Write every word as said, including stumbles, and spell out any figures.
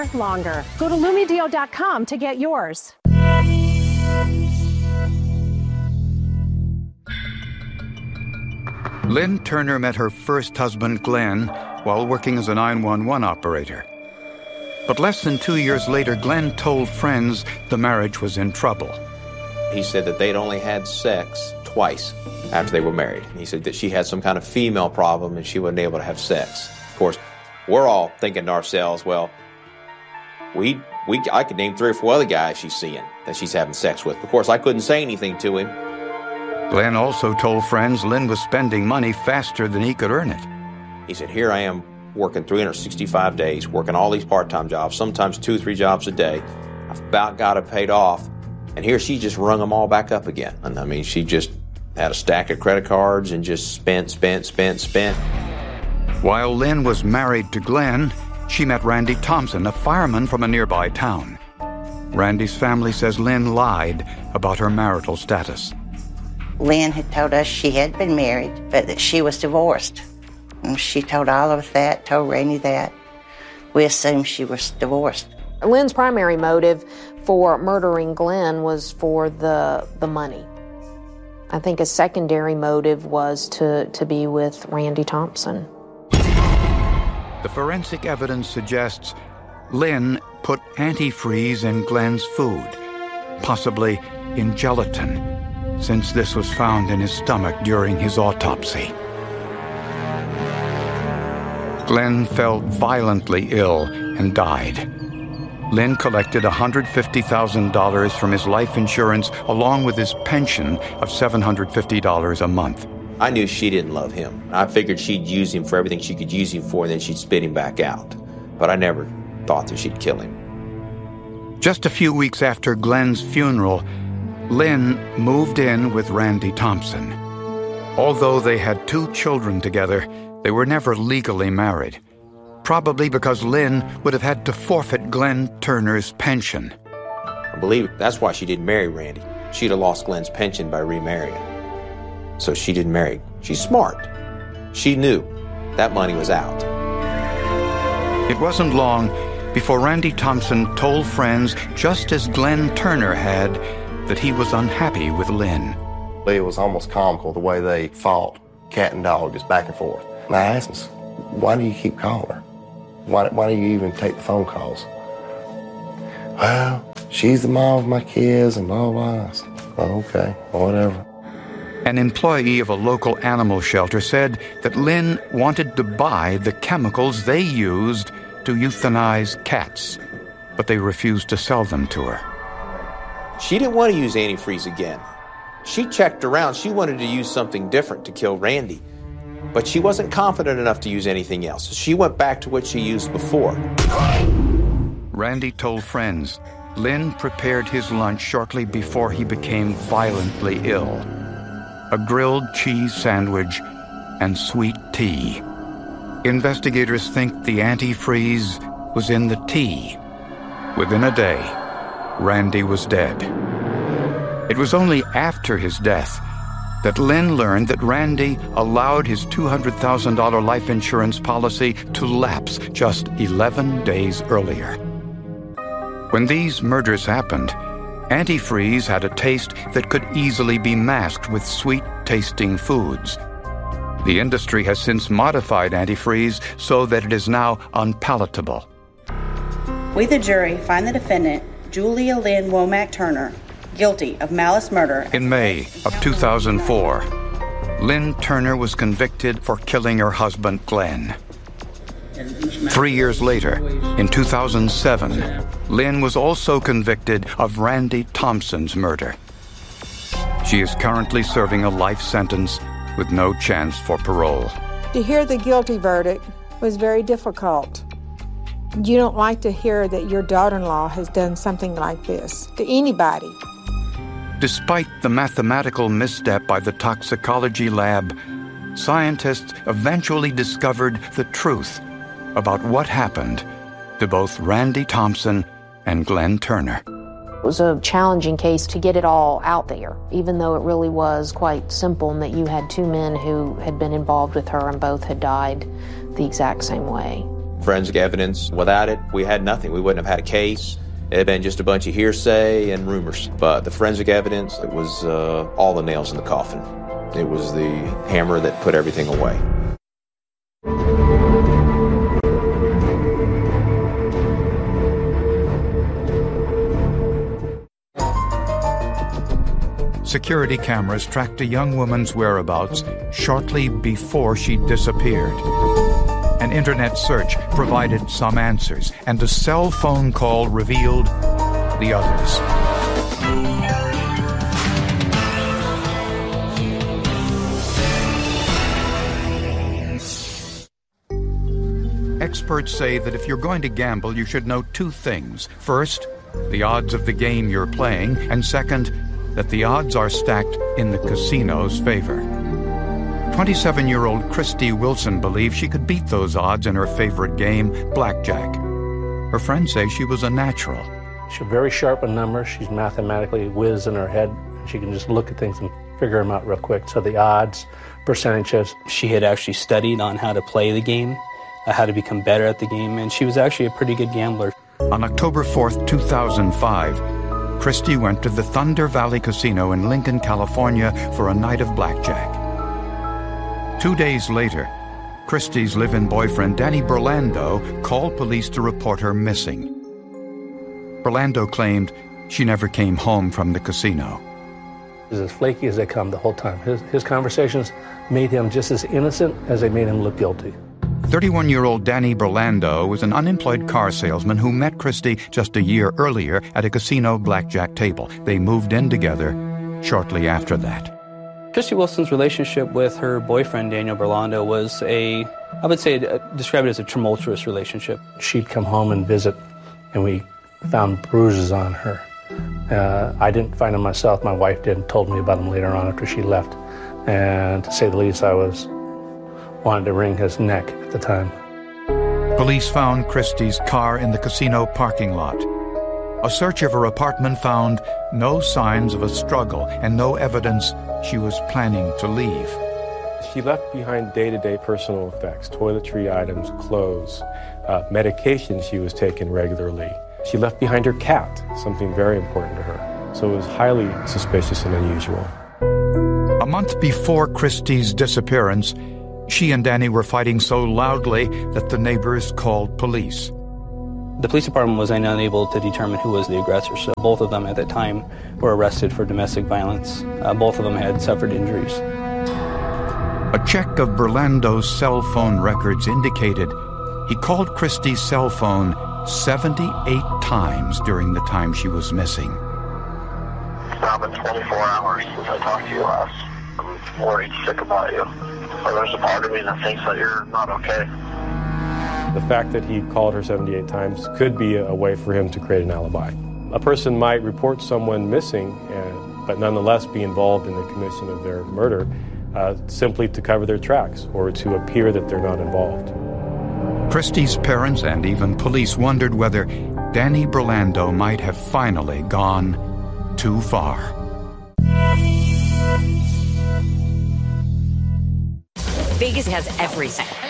longer. Go to Lumideo dot com to get yours. Lynn Turner met her first husband, Glenn, while working as a nine one one operator. But less than two years later, Glenn told friends the marriage was in trouble. He said that they'd only had sex twice after they were married. He said that she had some kind of female problem and she wasn't able to have sex. Of course, we're all thinking to ourselves, well, we, we, I could name three or four other guys she's seeing that she's having sex with. Of course, I couldn't say anything to him. Glenn also told friends Lynn was spending money faster than he could earn it. He said, here I am working three hundred sixty-five days, working all these part-time jobs, sometimes two or three jobs a day. I've about got it paid off. And here she just rung them all back up again. And I mean, she just had a stack of credit cards and just spent, spent, spent, spent. While Lynn was married to Glenn, she met Randy Thompson, a fireman from a nearby town. Randy's family says Lynn lied about her marital status. Lynn had told us she had been married, but that she was divorced. And she told all of us that, told Randy that. We assumed she was divorced. Lynn's primary motive for murdering Glenn was for the the money. I think a secondary motive was to, to be with Randy Thompson. The forensic evidence suggests Lynn put antifreeze in Glenn's food, possibly in gelatin, since this was found in his stomach during his autopsy. Glenn fell violently ill and died. Lynn collected one hundred fifty thousand dollars from his life insurance along with his pension of seven hundred fifty dollars a month. I knew she didn't love him. I figured she'd use him for everything she could use him for, and then she'd spit him back out. But I never thought that she'd kill him. Just a few weeks after Glenn's funeral, Lynn moved in with Randy Thompson. Although they had two children together, they were never legally married, probably because Lynn would have had to forfeit Glenn Turner's pension. I believe that's why she didn't marry Randy. She'd have lost Glenn's pension by remarrying. So she didn't marry. She's smart. She knew that money was out. It wasn't long before Randy Thompson told friends, just as Glenn Turner had, that he was unhappy with Lynn. It was almost comical the way they fought, cat and dog, just back and forth. And I asked him, why do you keep calling her? Why, why do you even take the phone calls? Well, she's the mom of my kids and blah, blah. Oh, okay, whatever. An employee of a local animal shelter said that Lynn wanted to buy the chemicals they used to euthanize cats, but they refused to sell them to her. She didn't want to use antifreeze again. She checked around. She wanted to use something different to kill Randy, but she wasn't confident enough to use anything else. She went back to what she used before. Randy told friends Lynn prepared his lunch shortly before he became violently ill. A grilled cheese sandwich and sweet tea. Investigators think the antifreeze was in the tea. Within a day, Randy was dead. It was only after his death that Lynn learned that Randy allowed his two hundred thousand dollars life insurance policy to lapse just eleven days earlier. When these murders happened, antifreeze had a taste that could easily be masked with sweet-tasting foods. The industry has since modified antifreeze so that it is now unpalatable. We, the jury, find the defendant, Julia Lynn Womack Turner, guilty of malice murder. In May of two thousand four, Lynn Turner was convicted for killing her husband, Glenn. Three years later, in two thousand seven, Lynn was also convicted of Randy Thompson's murder. She is currently serving a life sentence with no chance for parole. To hear the guilty verdict was very difficult. You don't like to hear that your daughter-in-law has done something like this to anybody. Despite the mathematical misstep by the toxicology lab, scientists eventually discovered the truth about what happened to both Randy Thompson and Glenn Turner. It was a challenging case to get it all out there, even though it really was quite simple in that you had two men who had been involved with her and both had died the exact same way. Forensic evidence, without it, we had nothing. We wouldn't have had a case. It had been just a bunch of hearsay and rumors. But the forensic evidence, it was uh, all the nails in the coffin. It was the hammer that put everything away. Security cameras tracked a young woman's whereabouts shortly before she disappeared. An internet search provided some answers, and a cell phone call revealed the others. Experts say that if you're going to gamble, you should know two things. First, the odds of the game you're playing, and second, that the odds are stacked in the casino's favor. twenty-seven-year-old Christy Wilson believes she could beat those odds in her favorite game, blackjack. Her friends say she was a natural. She's very sharp on numbers. She's mathematically whiz in her head. She can just look at things and figure them out real quick. So the odds, percentages. She had actually studied on how to play the game, uh, how to become better at the game, and she was actually a pretty good gambler. On October fourth, two thousand five, Christy went to the Thunder Valley Casino in Lincoln, California for a night of blackjack. Two days later, Christy's live-in boyfriend, Danny Burlando, called police to report her missing. Burlando claimed she never came home from the casino. He was as flaky as they come the whole time. His, his conversations made him just as innocent as they made him look guilty. thirty-one-year-old Danny Burlando was an unemployed car salesman who met Christy just a year earlier at a casino blackjack table. They moved in together shortly after that. Christy Wilson's relationship with her boyfriend, Daniel Burlando, was a, I would say, describe it as a tumultuous relationship. She'd come home and visit, and we found bruises on her. Uh, I didn't find them myself. My wife did and told me about them later on after she left. And to say the least, I was wanted to wring his neck at the time. Police found Christy's car in the casino parking lot. A search of her apartment found no signs of a struggle and no evidence she was planning to leave. She left behind day-to-day personal effects, toiletry items, clothes, uh, medication she was taking regularly. She left behind her cat, something very important to her. So it was highly suspicious and unusual. A month before Christy's disappearance, she and Danny were fighting so loudly that the neighbors called police. The police department was unable to determine who was the aggressor, so both of them at that time were arrested for domestic violence. Uh, both of them had suffered injuries. A check of Burlando's cell phone records indicated he called Christy's cell phone seventy-eight times during the time she was missing. It's now been twenty-four hours since I talked to you last. I'm worried sick about you. Or there's a part of me that thinks that you're not okay. The fact that he called her seventy-eight times could be a way for him to create an alibi. A person might report someone missing, uh, but nonetheless be involved in the commission of their murder uh, simply to cover their tracks or to appear that they're not involved. Christy's parents and even police wondered whether Danny Burlando might have finally gone too far. Vegas has everything.